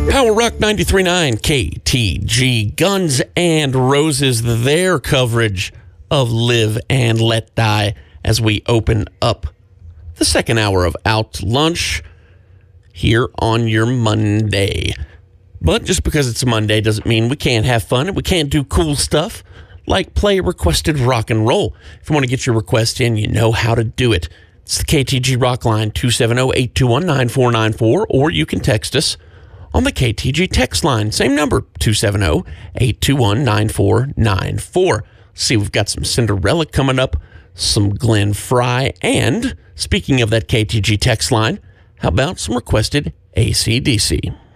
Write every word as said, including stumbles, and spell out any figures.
Power Rock ninety-three point nine K T G, Guns and Roses, their coverage of Live and Let Die as we open up the second hour of Out Lunch here on your Monday. But just because it's a Monday doesn't mean we can't have fun and we can't do cool stuff like play requested rock and roll. If you want to get your request in, you know how to do it. It's the K T G Rock Line, two seven zero, eight two one, nine four nine four, or you can text us on the K T G text line. Same number, two seven zero, eight two one, nine four nine four. See, we've got some Cinderella coming up, some Glenn Frey, and speaking of that K T G text line, how about some requested A C D C?